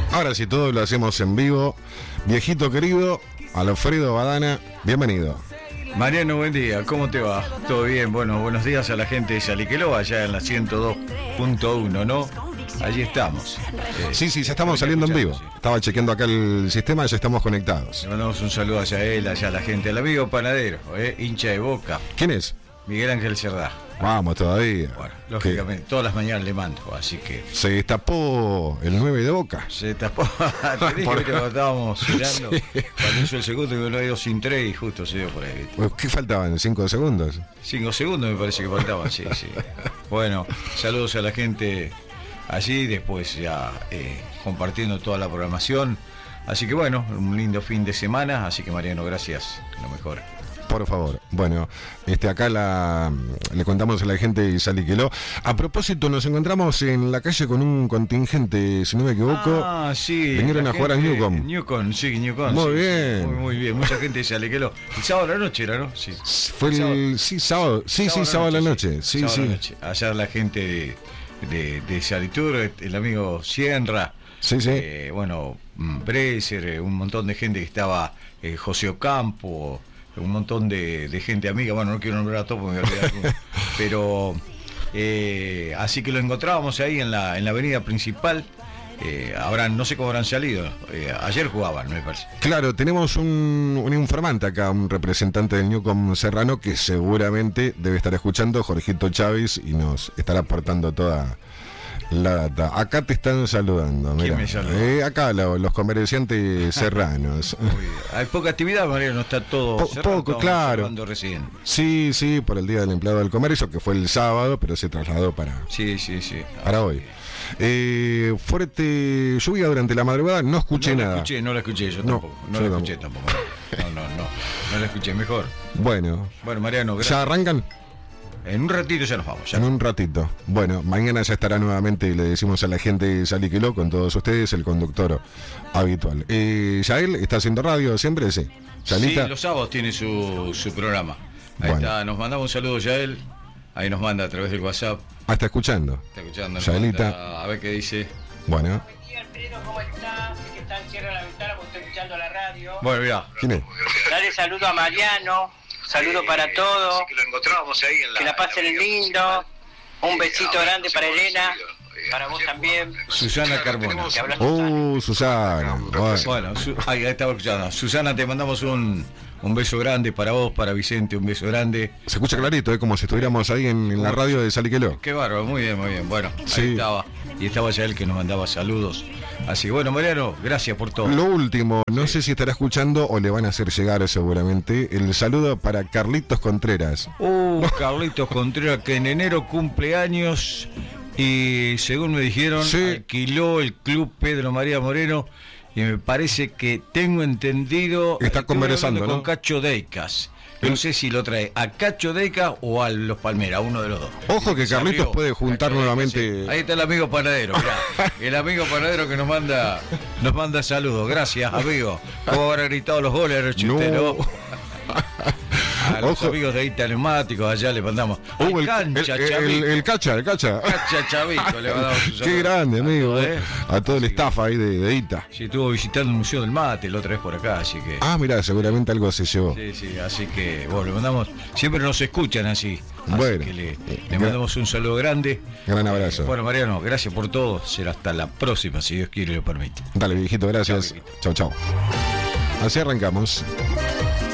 Ahora sí, todo lo hacemos en vivo. Viejito querido, Alfredo Badana, bienvenido. Mariano, buen día, ¿cómo te va? ¿Todo bien? Bueno, buenos días a la gente de Saliqueló, allá en la 102.1, ¿no? Allí estamos. Sí, ya estamos saliendo en vivo. Sí. Estaba chequeando acá el sistema, ya estamos conectados. Le mandamos un saludo hacia él, allá a la gente, al amigo panadero, hincha de Boca. ¿Quién es? Miguel Ángel Cerdá. Vamos todavía. Bueno, lógicamente, todas las mañanas le mando, así que... Se destapó el 9 de Boca. Se destapó, te dije que lo estábamos girando. Sí. Cuando hizo el segundo, que lo ha ido sin 3 y justo se dio por ahí. ¿Qué faltaban? ¿5 segundos? 5 segundos me parece que faltaban, sí. Bueno, saludos a la gente allí, después ya compartiendo toda la programación. Así que bueno, un lindo fin de semana, así que Mariano, gracias, lo mejor. Por favor. Bueno, acá le contamos a la gente de Saliqueló. A propósito, nos encontramos en la calle con un contingente, si no me equivoco. Ah, sí. Vinieron a jugar al Newcomb. Newcomb. Muy bien. Muy bien. Mucha gente de Saliqueló. El sábado a la noche era, ¿no? Sí. Fue el sábado. Sí, sábado a la noche. Sí. Allá la gente de Salitur, el amigo Sierra. Sí. Bueno, Breser, un montón de gente que estaba, José Ocampo, un montón de gente amiga, bueno, no quiero nombrar a todos porque me voy a olvidar alguno, pero así que lo encontrábamos ahí en la avenida principal. Ahora no sé cómo habrán salido, ayer jugaban, me parece. Claro, tenemos un informante acá, un representante del Newcomb Serrano que seguramente debe estar escuchando, Jorgito Chávez, y nos estará aportando toda la data. Acá te están saludando. ¿Quién me saluda? Acá los comerciantes serranos. Hay poca actividad, María, no está todo cerrado, poco, claro. Recién. Sí, por el Día del Empleado del Comercio, que fue el sábado, pero se trasladó para para hoy. Fuerte lluvia durante la madrugada, no escuché nada. No la escuché, yo tampoco. No la escuché tampoco. No la escuché, mejor. Bueno, Mariano, gracias. ¿Ya arrancan? En un ratito ya nos vamos. En un ratito. Bueno, mañana ya estará nuevamente, le decimos a la gente de Saliqueló, con todos ustedes, el conductor habitual. ¿Yael está haciendo radio siempre? Sí. ¿Yanita? Sí, los sábados tiene su programa. Ahí está, nos mandamos un saludo, Yael. Ahí nos manda a través del WhatsApp. Está escuchando. Yaelita. A ver qué dice. Bueno. Buen día, Alfredo, ¿cómo estás? Sé que está en Cierra la Ventana porque estoy escuchando la radio. Bueno, mirá. ¿Quién es? Dale saludo a Mariano. Saludo para todos. Que lo encontrábamos ahí en que la pasen lindo. Un besito grande para Elena. Para vos también. Susana Carbona. Susana. Bueno, ahí estaba escuchando. Susana, te mandamos un beso grande para vos, para Vicente, un beso grande. Se escucha clarito, como si estuviéramos ahí en la radio de Saliqueló. Qué bárbaro, muy bien. Bueno, ahí estaba. Y estaba ya él que nos mandaba saludos. Así que bueno, Mariano, gracias por todo. Lo último, no sé si estará escuchando o le van a hacer llegar seguramente el saludo para Carlitos Contreras. Carlitos Contreras, que en enero cumple años y según me dijeron, alquiló el Club Pedro María Moreno y me parece que tengo entendido... Está conversando, ¿no? Con Cacho Deicas. No sé si lo trae a Cacho Deicas o a los Palmeras, uno de los dos. Ojo que Carlitos puede juntar Cacho nuevamente. Deicas, sí. Ahí está el amigo panadero, mirá. El amigo panadero que nos manda saludos. Gracias, amigo. ¿Cómo habrá gritado los goles, usted, no? A los amigos de Ita Neumáticos, allá le mandamos. El Cacha. Cacha Chavito, le mandamos un saludo. Qué grande, amigo. A todo el staff ahí de Ita. Sí, estuvo visitando el Museo del Mate la otra vez por acá, así que... Mirá, seguramente algo se llevó. Sí, así que, bueno, le mandamos... Siempre nos escuchan así. Bueno. Así que le mandamos un saludo grande. Gran abrazo. Bueno, Mariano, gracias por todo. Será hasta la próxima, si Dios quiere y lo permite. Dale, viejito, gracias. Chau. Así arrancamos.